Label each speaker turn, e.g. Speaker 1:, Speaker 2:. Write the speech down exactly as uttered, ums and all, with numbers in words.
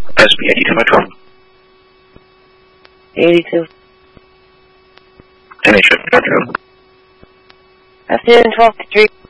Speaker 1: S B eighty-two Metro.
Speaker 2: eighty-two.
Speaker 1: N H F Metro.
Speaker 2: I see in twelve to three.